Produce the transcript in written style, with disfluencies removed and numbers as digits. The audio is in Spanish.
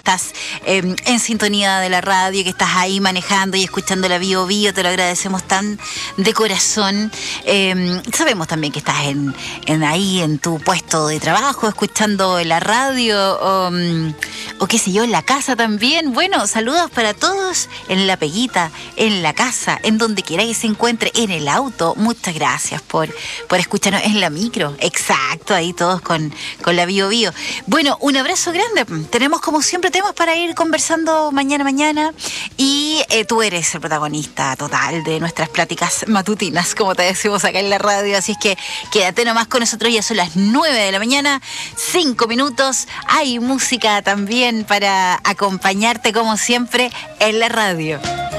estás en sintonía de la radio, que estás ahí manejando y escuchando la Bio Bio, te lo agradecemos tan de corazón. Sabemos también que estás ahí en tu puesto de trabajo, escuchando la radio o qué sé yo, en la casa también. Bueno, saludos para todos en la peguita, en la casa, en donde quiera que se encuentre, en el auto. Muchas gracias por escucharnos en la micro. Exacto, ahí todos con la Bio Bio. Bueno, un abrazo grande. Tenemos como siempre temas para ir conversando mañana y tú eres el protagonista total de nuestras pláticas matutinas, como te decimos acá en la radio, así es que quédate nomás con nosotros. Ya son las 9 de la mañana, 5 minutos. Hay música también para acompañarte como siempre en la radio.